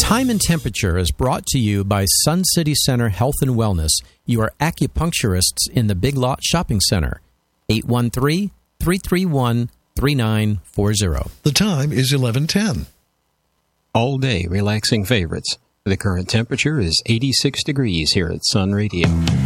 Time and Temperature is brought to you by Sun City Center Health and Wellness. You are acupuncturists in the Big Lot Shopping Center. 813-331-3940. The time is 11:10. All day relaxing favorites. The current temperature is 86 degrees here at Sun Radio.